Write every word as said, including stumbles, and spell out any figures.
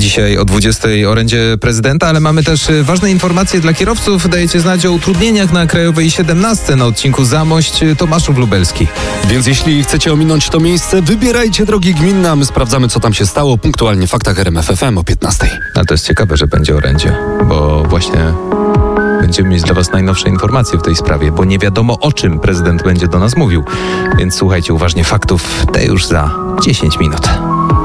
Dzisiaj o dwudziestej orędzie prezydenta, ale mamy też ważne informacje dla kierowców. Dajecie znać o utrudnieniach na Krajowej siedemnastce na odcinku Zamość Tomaszów Lubelski. Więc jeśli chcecie ominąć to miejsce, wybierajcie drogi gminne, a my sprawdzamy, co tam się stało punktualnie w Faktach R M F F M o piętnastej. Ale to jest ciekawe, że będzie orędzie, bo właśnie będziemy mieć dla was najnowsze informacje w tej sprawie, bo nie wiadomo, o czym prezydent będzie do nas mówił. Więc słuchajcie uważnie faktów, te już za dziesięć minut.